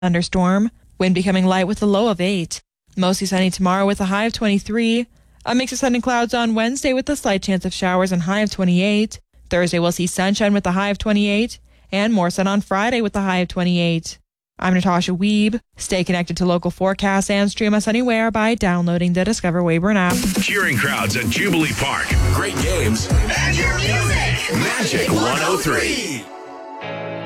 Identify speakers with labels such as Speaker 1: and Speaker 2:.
Speaker 1: thunderstorm. Wind becoming light with a low of 8. Mostly sunny tomorrow with a high of 23. A mix of sun and clouds on Wednesday with a slight chance of showers and high of 28. Thursday we'll see sunshine with a high of 28. And more sun on Friday with a high of 28. I'm Natasha Wiebe. Stay connected to local forecasts and stream us anywhere by downloading the Discover Weyburn app.
Speaker 2: Cheering crowds at Jubilee Park. Great games. And your music. Magic 103.